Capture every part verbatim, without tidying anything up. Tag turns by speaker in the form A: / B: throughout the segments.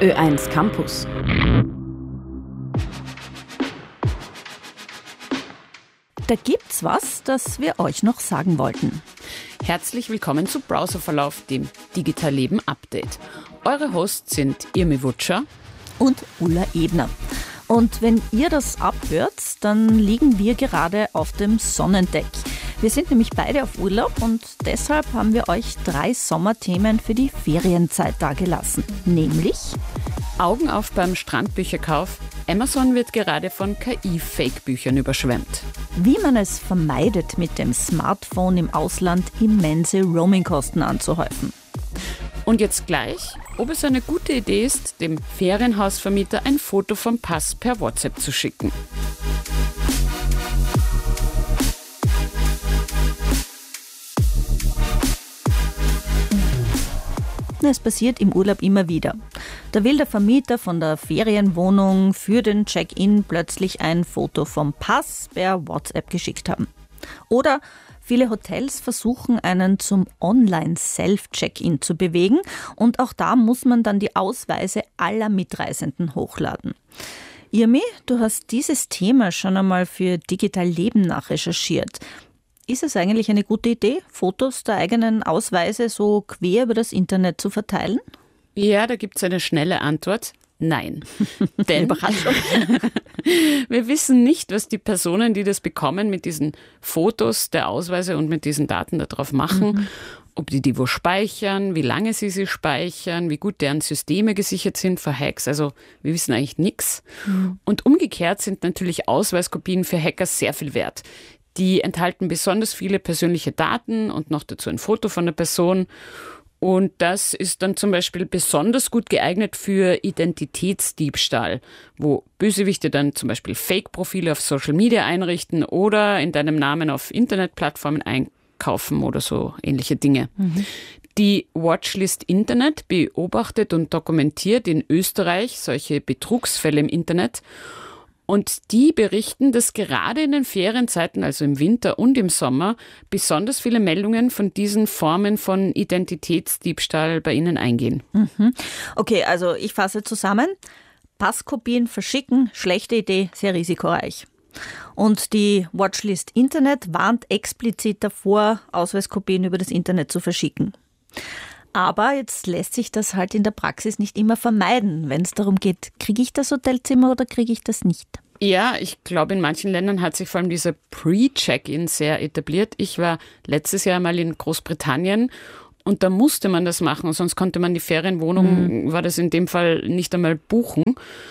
A: Ö eins Campus. Da gibt's was, das wir euch noch sagen wollten.
B: Herzlich willkommen zu Browserverlauf, dem Digital Leben Update. Eure Hosts sind Irmi Wutscher
A: und Ulla Ebner. Und wenn ihr das abhört, dann liegen wir gerade auf dem Sonnendeck. Wir sind nämlich beide auf Urlaub und deshalb haben wir euch drei Sommerthemen für die Ferienzeit dargelassen. Nämlich
B: Augen auf beim Strandbücherkauf. Amazon wird gerade von K I-Fake-Büchern überschwemmt.
A: Wie man es vermeidet, mit dem Smartphone im Ausland immense Roamingkosten anzuhäufen.
B: Und jetzt gleich, ob es eine gute Idee ist, dem Ferienhausvermieter ein Foto vom Pass per WhatsApp zu schicken.
A: Es passiert im Urlaub immer wieder. Da will der Vermieter von der Ferienwohnung für den Check-in plötzlich ein Foto vom Pass per WhatsApp geschickt haben. Oder viele Hotels versuchen, einen zum Online-Self-Check-in zu bewegen und auch da muss man dann die Ausweise aller Mitreisenden hochladen. Irmi, du hast dieses Thema schon einmal für Digital Leben nachrecherchiert. Ist es eigentlich eine gute Idee, Fotos der eigenen Ausweise so quer über das Internet zu verteilen?
B: Ja, da gibt es eine schnelle Antwort. Nein. Denn
A: Überraschung.
B: Wir wissen nicht, was die Personen, die das bekommen, mit diesen Fotos der Ausweise und mit diesen Daten darauf machen. Mhm. Ob die die wo speichern, wie lange sie sie speichern, wie gut deren Systeme gesichert sind vor Hacks. Also wir wissen eigentlich nichts. Mhm. Und umgekehrt sind natürlich Ausweiskopien für Hacker sehr viel wert. Die enthalten besonders viele persönliche Daten und noch dazu ein Foto von der Person. Und das ist dann zum Beispiel besonders gut geeignet für Identitätsdiebstahl, wo Bösewichte dann zum Beispiel Fake-Profile auf Social Media einrichten oder in deinem Namen auf Internetplattformen einkaufen oder so ähnliche Dinge. Mhm. Die Watchlist Internet beobachtet und dokumentiert in Österreich solche Betrugsfälle im Internet. Und die berichten, dass gerade in den Ferienzeiten, also im Winter und im Sommer, besonders viele Meldungen von diesen Formen von Identitätsdiebstahl bei ihnen eingehen.
A: Mhm. Okay, also ich fasse zusammen. Passkopien verschicken, schlechte Idee, sehr risikoreich. Und die Watchlist Internet warnt explizit davor, Ausweiskopien über das Internet zu verschicken. Aber jetzt lässt sich das halt in der Praxis nicht immer vermeiden, wenn es darum geht, kriege ich das Hotelzimmer oder kriege ich das nicht?
B: Ja, ich glaube, in manchen Ländern hat sich vor allem dieser Pre-Check-In sehr etabliert. Ich war letztes Jahr mal in Großbritannien und da musste man das machen, sonst konnte man die Ferienwohnung, mhm. war das in dem Fall nicht einmal buchen,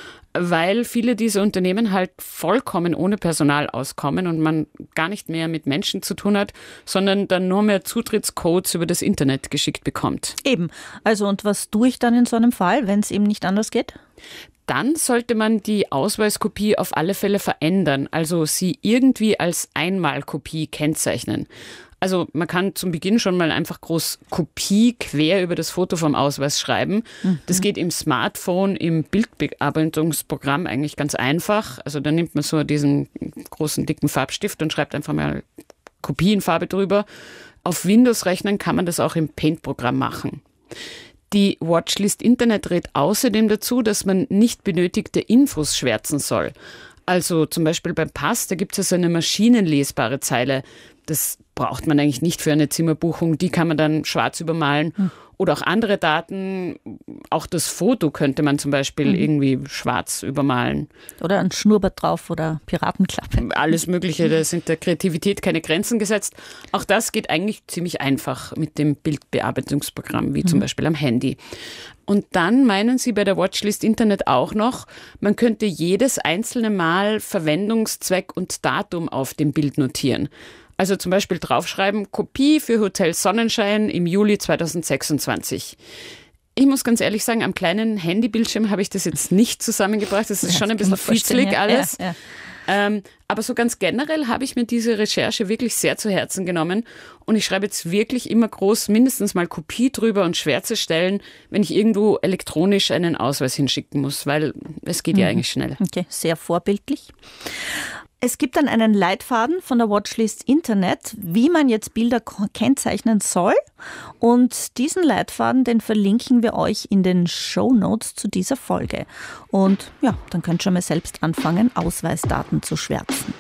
B: weil viele dieser Unternehmen halt vollkommen ohne Personal auskommen und man gar nicht mehr mit Menschen zu tun hat, sondern dann nur mehr Zutrittscodes über das Internet geschickt bekommt.
A: Eben. Also und was tue ich dann in so einem Fall, wenn es eben nicht anders geht?
B: Dann sollte man die Ausweiskopie auf alle Fälle verändern, also sie irgendwie als Einmalkopie kennzeichnen. Also man kann zum Beginn schon mal einfach groß Kopie quer über das Foto vom Ausweis schreiben. Mhm. Das geht im Smartphone, im Bildbearbeitungsprogramm eigentlich ganz einfach. Also da nimmt man so diesen großen, dicken Farbstift und schreibt einfach mal Kopie in Farbe drüber. Auf Windows-Rechnern kann man das auch im Paint-Programm machen. Die Watchlist Internet rät außerdem dazu, dass man nicht benötigte Infos schwärzen soll. Also zum Beispiel beim Pass, da gibt es ja so eine maschinenlesbare Zeile. Das braucht man eigentlich nicht für eine Zimmerbuchung, die kann man dann schwarz übermalen. Hm. Oder auch andere Daten, auch das Foto könnte man zum Beispiel mhm. irgendwie schwarz übermalen.
A: Oder ein Schnurrbart drauf oder Piratenklappe.
B: Alles Mögliche, da sind der Kreativität keine Grenzen gesetzt. Auch das geht eigentlich ziemlich einfach mit dem Bildbearbeitungsprogramm, wie mhm. zum Beispiel am Handy. Und dann meinen sie bei der Watchlist Internet auch noch, man könnte jedes einzelne Mal Verwendungszweck und Datum auf dem Bild notieren. Also zum Beispiel draufschreiben, Kopie für Hotel Sonnenschein im Juli zweitausendsechsundzwanzig. Ich muss ganz ehrlich sagen, am kleinen Handybildschirm habe ich das jetzt nicht zusammengebracht. Das ist ja, schon ein bisschen fitzelig alles. Ja, ja. Ähm, aber so ganz generell habe ich mir diese Recherche wirklich sehr zu Herzen genommen. Und ich schreibe jetzt wirklich immer groß mindestens mal Kopie drüber und schwärze Stellen, wenn ich irgendwo elektronisch einen Ausweis hinschicken muss, weil es geht mhm. ja eigentlich schnell.
A: Okay, sehr vorbildlich. Es gibt dann einen Leitfaden von der Watchlist Internet, wie man jetzt Bilder kennzeichnen soll. Und diesen Leitfaden, den verlinken wir euch in den Shownotes zu dieser Folge. Und ja, dann könnt ihr schon mal selbst anfangen, Ausweisdaten zu schwärzen.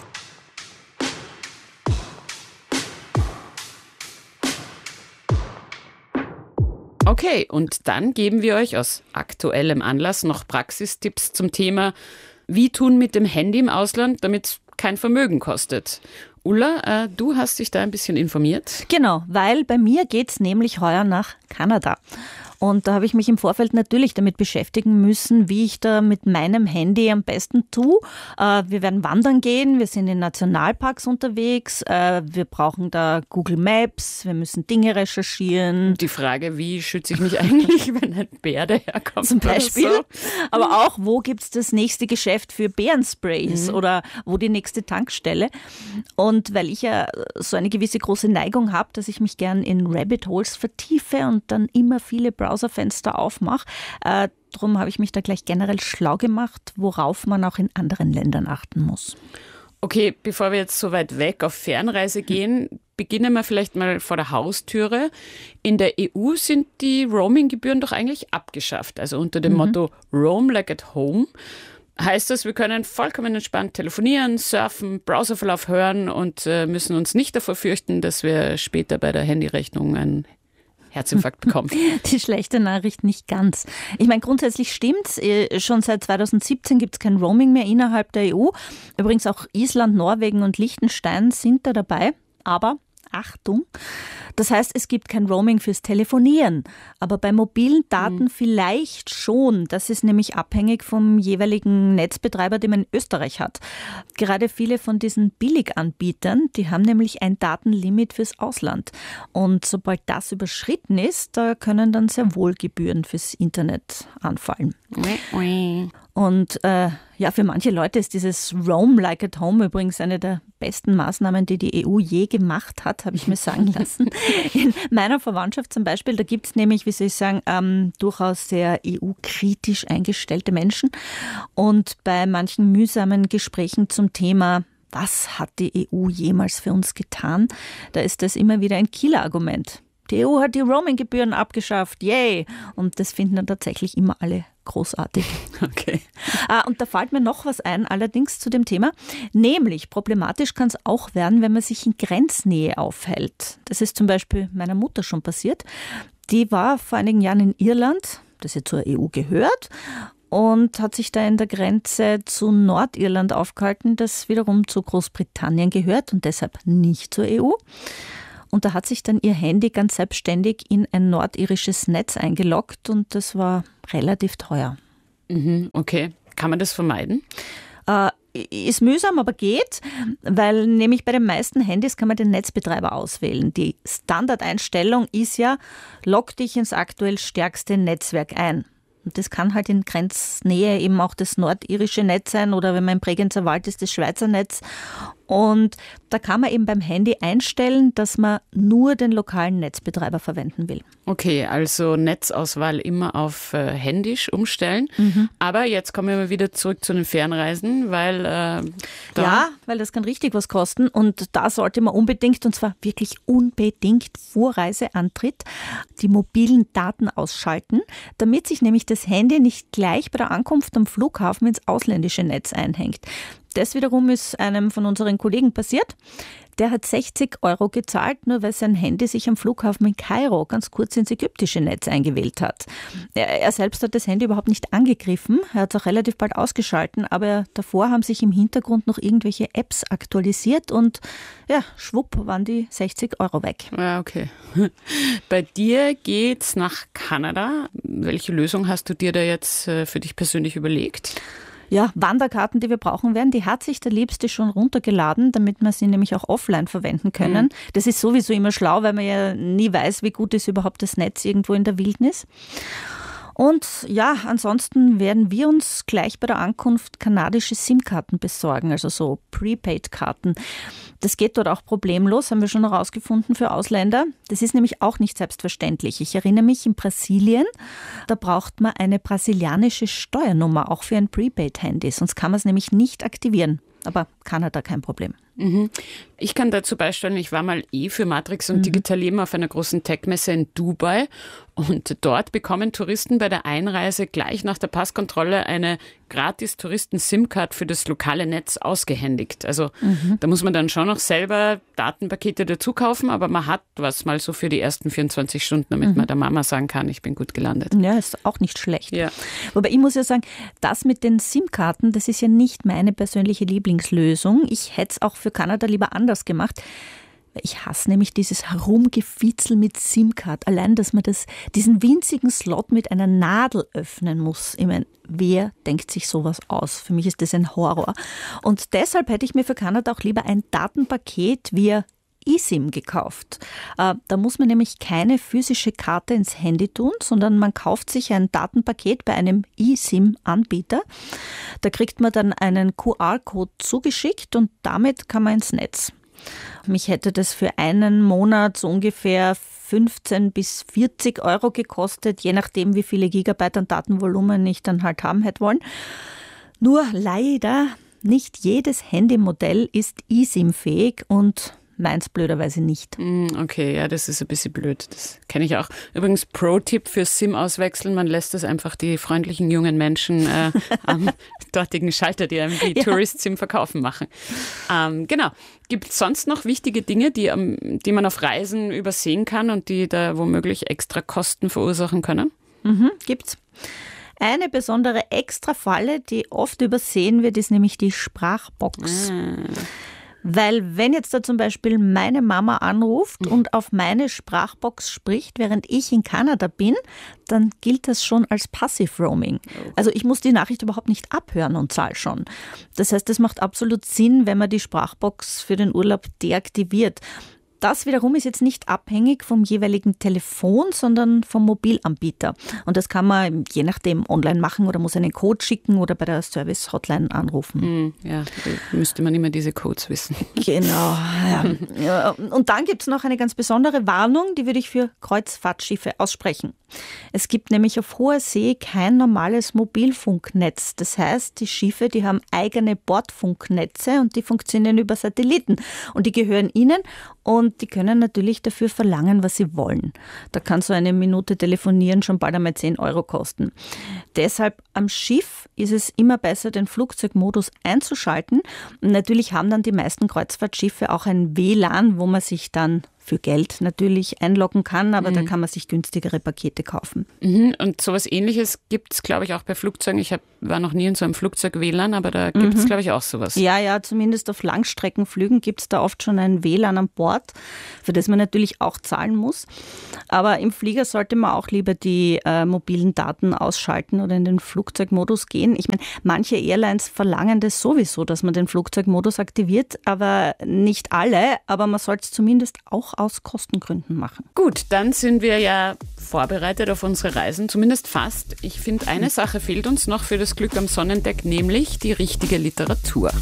B: Okay, und dann geben wir euch aus aktuellem Anlass noch Praxistipps zum Thema Wie tun mit dem Handy im Ausland, damit es kein Vermögen kostet. Ulla, äh, du hast dich da ein bisschen informiert.
A: Genau, weil bei mir geht es nämlich heuer nach Kanada. Und da habe ich mich im Vorfeld natürlich damit beschäftigen müssen, wie ich da mit meinem Handy am besten tue. Äh, wir werden wandern gehen, wir sind in Nationalparks unterwegs, äh, wir brauchen da Google Maps, wir müssen Dinge recherchieren.
B: Die Frage, wie schütze ich mich eigentlich, wenn ein Bär daherkommt?
A: Zum Beispiel.
B: So.
A: Aber auch, wo gibt es das nächste Geschäft für Bärensprays mhm. oder wo die nächste Tankstelle? Und weil ich ja so eine gewisse große Neigung habe, dass ich mich gern in Rabbit Holes vertiefe und dann immer viele Browserfenster aufmache. Äh, darum habe ich mich da gleich generell schlau gemacht, worauf man auch in anderen Ländern achten muss.
B: Okay, bevor wir jetzt so weit weg auf Fernreise gehen, beginnen wir vielleicht mal vor der Haustüre. In der E U sind die Roaming-Gebühren doch eigentlich abgeschafft. Also unter dem mhm. Motto Roam like at home heißt das, wir können vollkommen entspannt telefonieren, surfen, Browserverlauf hören und äh, müssen uns nicht davor fürchten, dass wir später bei der Handyrechnung ein Herzinfarkt bekommen.
A: Die schlechte Nachricht nicht ganz. Ich meine, grundsätzlich stimmt's. Schon seit zweitausendsiebzehn gibt es kein Roaming mehr innerhalb der E U. Übrigens auch Island, Norwegen und Liechtenstein sind da dabei. Aber Achtung, das heißt, es gibt kein Roaming fürs Telefonieren, aber bei mobilen Daten mhm. vielleicht schon. Das ist nämlich abhängig vom jeweiligen Netzbetreiber, den man in Österreich hat. Gerade viele von diesen Billiganbietern, die haben nämlich ein Datenlimit fürs Ausland. Und sobald das überschritten ist, da können dann sehr wohl Gebühren fürs Internet anfallen. Und äh, ja, für manche Leute ist dieses Roam like at home übrigens eine der besten Maßnahmen, die die E U je gemacht hat, habe ich mir sagen lassen. In meiner Verwandtschaft zum Beispiel, da gibt es nämlich, wie soll ich sagen, ähm, durchaus sehr E U-kritisch eingestellte Menschen. Und bei manchen mühsamen Gesprächen zum Thema, was hat die E U jemals für uns getan, da ist das immer wieder ein Killer-Argument. Die E U hat die Roaming-Gebühren abgeschafft, yay! Und das finden dann tatsächlich immer alle großartig.
B: Okay.
A: Ah, und da fällt mir noch was ein, allerdings zu dem Thema. Nämlich, problematisch kann es auch werden, wenn man sich in Grenznähe aufhält. Das ist zum Beispiel meiner Mutter schon passiert. Die war vor einigen Jahren in Irland, das ja zur E U gehört, und hat sich da in der Grenze zu Nordirland aufgehalten, das wiederum zu Großbritannien gehört und deshalb nicht zur E U. Und da hat sich dann ihr Handy ganz selbstständig in ein nordirisches Netz eingeloggt und das war relativ teuer.
B: Mhm, okay. Kann man das vermeiden?
A: Äh, ist mühsam, aber geht, weil nämlich bei den meisten Handys kann man den Netzbetreiber auswählen. Die Standardeinstellung ist ja, log dich ins aktuell stärkste Netzwerk ein. Und das kann halt in Grenznähe eben auch das nordirische Netz sein oder wenn man im Bregenzer Wald ist, das Schweizer Netz. Und da kann man eben beim Handy einstellen, dass man nur den lokalen Netzbetreiber verwenden will.
B: Okay, also Netzauswahl immer auf äh, händisch umstellen.
A: Mhm.
B: Aber jetzt kommen wir mal wieder zurück zu den Fernreisen, weil... Äh,
A: ja, weil das kann richtig was kosten. Und da sollte man unbedingt, und zwar wirklich unbedingt vor Reiseantritt, die mobilen Daten ausschalten, damit sich nämlich das Handy nicht gleich bei der Ankunft am Flughafen ins ausländische Netz einhängt. Das wiederum ist einem von unseren Kollegen passiert. Der hat sechzig Euro gezahlt, nur weil sein Handy sich am Flughafen in Kairo ganz kurz ins ägyptische Netz eingewählt hat. Er, er selbst hat das Handy überhaupt nicht angegriffen. Er hat es auch relativ bald ausgeschalten, aber davor haben sich im Hintergrund noch irgendwelche Apps aktualisiert und ja, schwupp waren die sechzig Euro weg.
B: Ja, okay. Bei dir geht's nach Kanada. Welche Lösung hast du dir da jetzt für dich persönlich überlegt?
A: Ja, Wanderkarten, die wir brauchen werden, die hat sich der Liebste schon runtergeladen, damit wir sie nämlich auch offline verwenden können. Mhm. Das ist sowieso immer schlau, weil man ja nie weiß, wie gut ist überhaupt das Netz irgendwo in der Wildnis. Und ja, ansonsten werden wir uns gleich bei der Ankunft kanadische SIM-Karten besorgen, also so Prepaid-Karten. Das geht dort auch problemlos, haben wir schon herausgefunden für Ausländer. Das ist nämlich auch nicht selbstverständlich. Ich erinnere mich, in Brasilien, da braucht man eine brasilianische Steuernummer, auch für ein Prepaid-Handy, sonst kann man es nämlich nicht aktivieren. aber Kanada kein Problem.
B: Mhm. Ich kann dazu beisteuern, ich war mal eh für Matrix und mhm. Digital Leben auf einer großen Tech-Messe in Dubai und dort bekommen Touristen bei der Einreise gleich nach der Passkontrolle eine gratis Touristen-SIM-Card für das lokale Netz ausgehändigt. Also mhm. da muss man dann schon noch selber Datenpakete dazu kaufen, aber man hat was mal so für die ersten vierundzwanzig Stunden, damit mhm. man der Mama sagen kann, ich bin gut gelandet.
A: Ja, ist auch nicht schlecht.
B: Ja.
A: Wobei ich muss ja sagen, das mit den SIM-Karten, das ist ja nicht meine persönliche Lieblingslösung. Ich hätte es auch für Kanada lieber anders gemacht. Ich hasse nämlich dieses Herumgefitzel mit SIM-Card. Allein, dass man das, diesen winzigen Slot mit einer Nadel öffnen muss. Ich meine, wer denkt sich sowas aus? Für mich ist das ein Horror. Und deshalb hätte ich mir für Kanada auch lieber ein Datenpaket via eSIM gekauft. Da muss man nämlich keine physische Karte ins Handy tun, sondern man kauft sich ein Datenpaket bei einem eSIM-Anbieter. Da kriegt man dann einen Q R-Code zugeschickt und damit kann man ins Netz. Mich hätte das für einen Monat so ungefähr fünfzehn bis vierzig Euro gekostet, je nachdem, wie viele Gigabyte an Datenvolumen ich dann halt haben hätte wollen. Nur leider, nicht jedes Handymodell ist eSIM-fähig und meins blöderweise nicht.
B: Okay, ja, das ist ein bisschen blöd. Das kenne ich auch. Übrigens, Pro-Tipp für SIM auswechseln, man lässt das einfach die freundlichen jungen Menschen äh, am dortigen Schalter, die einem die ja. Tourist-SIM verkaufen, machen. Ähm, genau. Gibt es sonst noch wichtige Dinge, die, um, die man auf Reisen übersehen kann und die da womöglich extra Kosten verursachen können?
A: Mhm, gibt's. Eine besondere Extrafalle, die oft übersehen wird, ist nämlich die Sprachbox. Ah. Weil wenn jetzt da zum Beispiel meine Mama anruft mhm. und auf meine Sprachbox spricht, während ich in Kanada bin, dann gilt das schon als Passive Roaming. Oh. Also ich muss die Nachricht überhaupt nicht abhören und zahle schon. Das heißt, es macht absolut Sinn, wenn man die Sprachbox für den Urlaub deaktiviert. Das wiederum ist jetzt nicht abhängig vom jeweiligen Telefon, sondern vom Mobilanbieter. Und das kann man je nachdem online machen oder muss einen Code schicken oder bei der Service-Hotline anrufen.
B: Ja, da müsste man immer diese Codes wissen.
A: Genau. Ja. Und dann gibt es noch eine ganz besondere Warnung, die würde ich für Kreuzfahrtschiffe aussprechen. Es gibt nämlich auf hoher See kein normales Mobilfunknetz. Das heißt, die Schiffe, die haben eigene Bordfunknetze und die funktionieren über Satelliten. Und die gehören ihnen und die können natürlich dafür verlangen, was sie wollen. Da kann so eine Minute telefonieren schon bald einmal zehn Euro kosten. Deshalb am Schiff ist es immer besser, den Flugzeugmodus einzuschalten. Und natürlich haben dann die meisten Kreuzfahrtschiffe auch ein W L A N, wo man sich dann für Geld natürlich einloggen kann, aber mhm. da kann man sich günstigere Pakete kaufen.
B: Mhm. Und sowas Ähnliches gibt es, glaube ich, auch bei Flugzeugen. Ich hab, war noch nie in so einem Flugzeug-W L A N, aber da gibt es, mhm. glaube ich, auch sowas.
A: Ja, ja, zumindest auf Langstreckenflügen gibt es da oft schon ein W L A N an Bord, für das man natürlich auch zahlen muss. Aber im Flieger sollte man auch lieber die äh, mobilen Daten ausschalten oder in den Flugzeugmodus gehen. Ich meine, manche Airlines verlangen das sowieso, dass man den Flugzeugmodus aktiviert, aber nicht alle, aber man sollte es zumindest auch aus Kostengründen machen.
B: Gut, dann sind wir ja vorbereitet auf unsere Reisen, zumindest fast. Ich finde, eine Sache fehlt uns noch für das Glück am Sonnendeck, nämlich die richtige Literatur.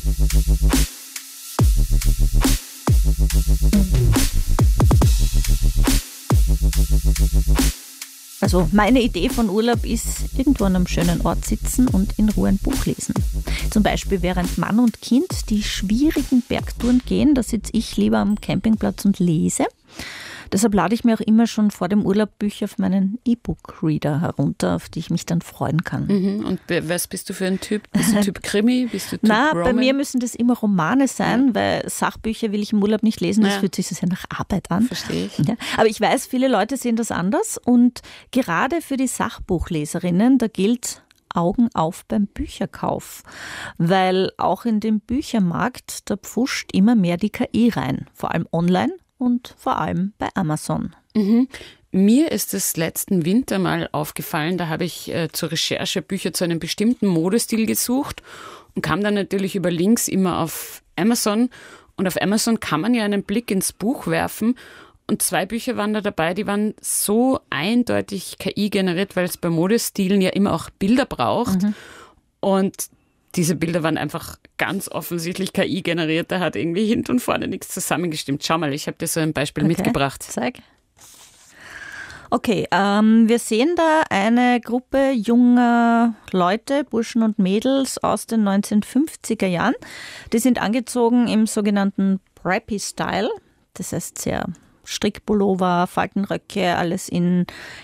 A: Also meine Idee von Urlaub ist, irgendwo an einem schönen Ort sitzen und in Ruhe ein Buch lesen. Zum Beispiel während Mann und Kind die schwierigen Bergtouren gehen, da sitze ich lieber am Campingplatz und lese. Deshalb lade ich mir auch immer schon vor dem Urlaub Bücher auf meinen E-Book-Reader herunter, auf die ich mich dann freuen kann.
B: Mhm. Und was bist du für ein Typ? Bist du Typ Krimi? Bist du Typ
A: Na,
B: Roman?
A: Bei mir müssen das immer Romane sein, ja. weil Sachbücher will ich im Urlaub nicht lesen, das
B: ja.
A: fühlt sich so sehr nach Arbeit an.
B: Verstehe ich.
A: Ja. Aber ich weiß, viele Leute sehen das anders und gerade für die Sachbuchleserinnen, da gilt Augen auf beim Bücherkauf, weil auch in den Büchermarkt, da pfuscht immer mehr die K I rein, vor allem online und vor allem bei Amazon.
B: Mhm. Mir ist es letzten Winter mal aufgefallen, da habe ich äh, zur Recherche Bücher zu einem bestimmten Modestil gesucht und kam dann natürlich über Links immer auf Amazon. Und auf Amazon kann man ja einen Blick ins Buch werfen. Und zwei Bücher waren da dabei, die waren so eindeutig K I generiert, weil es bei Modestilen ja immer auch Bilder braucht. Mhm. Und diese Bilder waren einfach ganz offensichtlich K I generiert. Da hat irgendwie hinten und vorne nichts zusammengestimmt. Schau mal, ich habe dir so ein Beispiel
A: okay.
B: mitgebracht.
A: Zeig. Okay, ähm, wir sehen da eine Gruppe junger Leute, Burschen und Mädels aus den neunzehnhundertfünfziger Jahren. Die sind angezogen im sogenannten Preppy-Style, das heißt sehr Strickpullover, Faltenröcke, alles in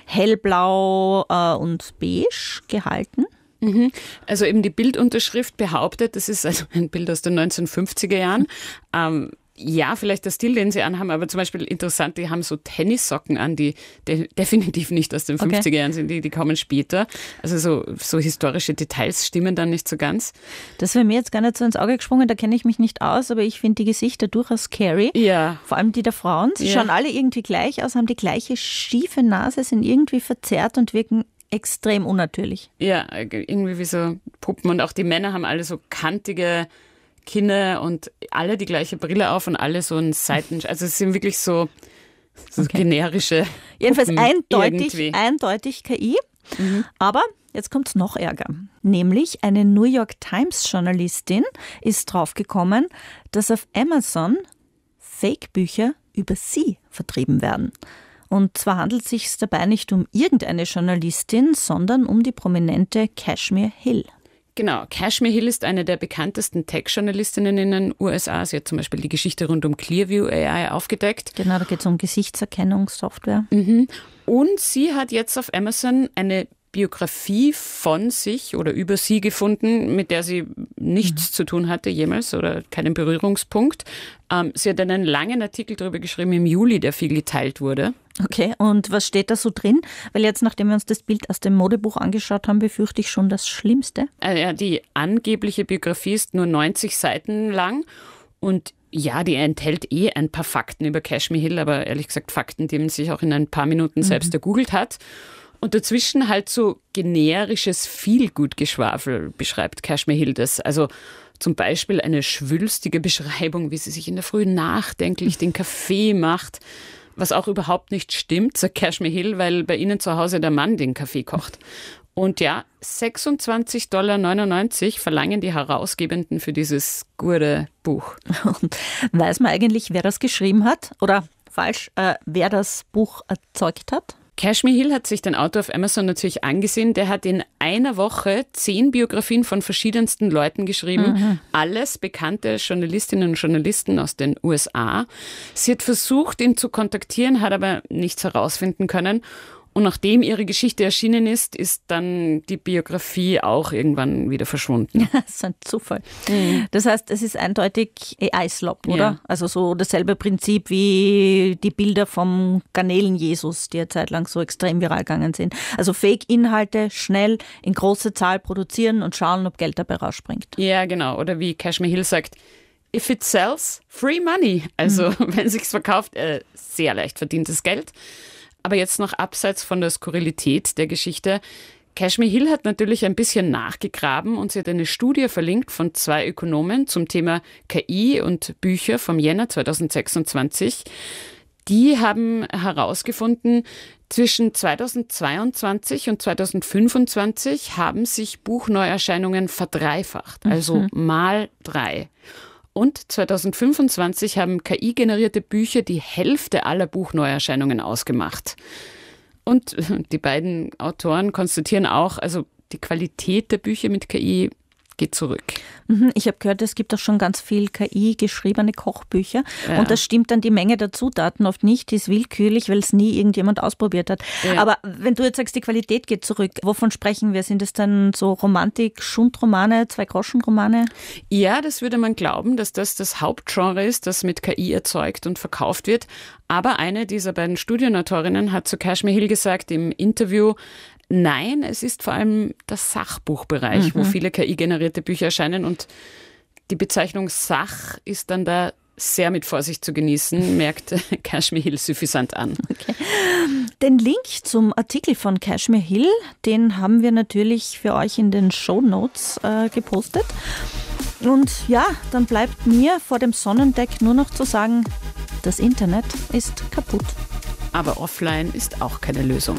A: hellblau äh, und beige gehalten.
B: Mhm. Also eben die Bildunterschrift behauptet, das ist also ein Bild aus den neunzehnhundertfünfziger Jahren. Ähm, ja, vielleicht der Stil, den sie anhaben, aber zum Beispiel interessant, die haben so Tennissocken an, die de- definitiv nicht aus den
A: Okay.
B: fünfziger Jahren sind, die, die kommen später. Also so, so historische Details stimmen dann nicht so ganz.
A: Das wäre mir jetzt gar nicht so ins Auge gesprungen, da kenne ich mich nicht aus, aber ich finde die Gesichter durchaus scary.
B: Ja.
A: Vor allem die der Frauen. Sie
B: Ja.
A: schauen alle irgendwie gleich aus, haben die gleiche schiefe Nase, sind irgendwie verzerrt und wirken extrem unnatürlich.
B: Ja, irgendwie wie so Puppen. Und auch die Männer haben alle so kantige Kinne und alle die gleiche Brille auf und alle so einen Seiten... Also es sind wirklich so, so
A: Okay.
B: generische
A: Jedenfalls
B: Puppen
A: eindeutig,
B: irgendwie.
A: eindeutig K I. Aber jetzt kommt es noch ärger. Nämlich eine New York Times-Journalistin ist draufgekommen, dass auf Amazon Fake-Bücher über sie vertrieben werden. Und zwar handelt es sich dabei nicht um irgendeine Journalistin, sondern um die prominente Kashmir Hill.
B: Genau, Kashmir Hill ist eine der bekanntesten Tech-Journalistinnen in den U S A. Sie hat zum Beispiel die Geschichte rund um Clearview A I aufgedeckt.
A: Genau, da geht es um Gesichtserkennungssoftware.
B: Und sie hat jetzt auf Amazon eine Biografie von sich oder über sie gefunden, mit der sie nichts zu tun hatte jemals oder keinen Berührungspunkt. Ähm, sie hat einen langen Artikel darüber geschrieben im Juli, der viel geteilt wurde.
A: Okay, und was steht da so drin? Weil jetzt, nachdem wir uns das Bild aus dem Modebuch angeschaut haben, befürchte ich schon das Schlimmste.
B: Äh, ja, die angebliche Biografie ist nur neunzig Seiten lang und ja, die enthält eh ein paar Fakten über Kashmir Hill, aber ehrlich gesagt Fakten, die man sich auch in ein paar Minuten selbst ergoogelt hat. Und dazwischen halt so generisches Feelgood-Geschwafel beschreibt Kashmir Hill das. Also zum Beispiel eine schwülstige Beschreibung, wie sie sich in der Früh nachdenklich den Kaffee macht, was auch überhaupt nicht stimmt, sagt Kashmir Hill, weil bei ihnen zu Hause der Mann den Kaffee kocht. Und ja, sechsundzwanzig Komma neunundneunzig Dollar verlangen die Herausgebenden für dieses gute Buch.
A: Und weiß man eigentlich, wer das geschrieben hat? Oder falsch, äh, wer das Buch erzeugt hat?
B: Kashmir Hill hat sich den Autor auf Amazon natürlich angesehen. Der hat in einer Woche zehn Biografien von verschiedensten Leuten geschrieben. Mhm. Alles bekannte Journalistinnen und Journalisten aus den U S A. Sie hat versucht, ihn zu kontaktieren, hat aber nichts herausfinden können. Und nachdem ihre Geschichte erschienen ist, ist dann die Biografie auch irgendwann wieder verschwunden.
A: Das ist ein Zufall. Mhm. Das heißt, es ist eindeutig A I-Slop, oder?
B: Ja.
A: Also so dasselbe Prinzip wie die Bilder vom Garnelen-Jesus, die ja zeitlang so extrem viral gegangen sind. Also Fake-Inhalte schnell in große Zahl produzieren und schauen, ob Geld dabei rausspringt.
B: Ja, genau. Oder wie Kashmir Hill sagt, if it sells, free money. Also mhm. wenn es sich verkauft, äh, sehr leicht verdientes Geld. Aber jetzt noch abseits von der Skurrilität der Geschichte. Kashmir Hill hat natürlich ein bisschen nachgegraben und sie hat eine Studie verlinkt von zwei Ökonomen zum Thema K I und Bücher vom Jänner zweitausendsechsundzwanzig. Die haben herausgefunden, zwischen zweitausendzweiundzwanzig und zweitausendfünfundzwanzig haben sich Buchneuerscheinungen verdreifacht, also mhm. mal drei. Und zweitausendfünfundzwanzig haben K I-generierte Bücher die Hälfte aller Buchneuerscheinungen ausgemacht. Und die beiden Autoren konstatieren auch, also die Qualität der Bücher mit K I geht zurück.
A: Ich habe gehört, es gibt auch schon ganz viel K I-geschriebene Kochbücher.
B: Ja.
A: Und das stimmt dann die Menge der Zutaten oft nicht. Die ist willkürlich, weil es nie irgendjemand ausprobiert hat. Ja. Aber wenn du jetzt sagst, die Qualität geht zurück, wovon sprechen wir? Sind es dann so Romantik-Schundromane, Zwei-Groschen-Romane?
B: Ja, das würde man glauben, dass das das Hauptgenre ist, das mit K I erzeugt und verkauft wird. Aber eine dieser beiden Studienautorinnen hat zu Kashmir Hill gesagt im Interview, nein, es ist vor allem der Sachbuchbereich, mhm. wo viele K I-generierte Bücher erscheinen und die Bezeichnung Sach ist dann da sehr mit Vorsicht zu genießen, merkt Kashmir Hill suffisant an.
A: Okay. Den Link zum Artikel von Kashmir Hill, den haben wir natürlich für euch in den Shownotes äh, gepostet. Und ja, dann bleibt mir vor dem Sonnendeck nur noch zu sagen, das Internet ist kaputt.
B: Aber offline ist auch keine Lösung.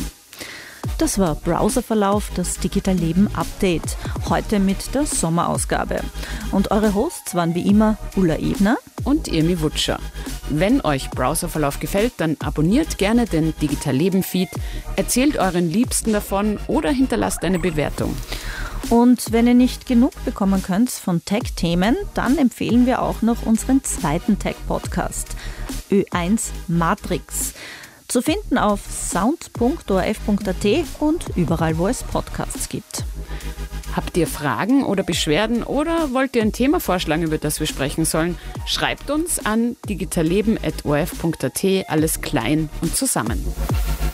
A: Das war Browserverlauf, das Digital Leben Update. Heute mit der Sommerausgabe. Und eure Hosts waren wie immer Ulla Ebner
B: und Irmi Wutscher. Wenn euch Browserverlauf gefällt, dann abonniert gerne den Digital Leben Feed, erzählt euren Liebsten davon oder hinterlasst eine Bewertung.
A: Und wenn ihr nicht genug bekommen könnt von Tech-Themen, dann empfehlen wir auch noch unseren zweiten Tech-Podcast, Ö eins Matrix. Zu finden auf sound punkt o r f punkt a t und überall, wo es Podcasts gibt.
B: Habt ihr Fragen oder Beschwerden oder wollt ihr ein Thema vorschlagen, über das wir sprechen sollen? Schreibt uns an digitalleben at o r f punkt a t, alles klein und zusammen.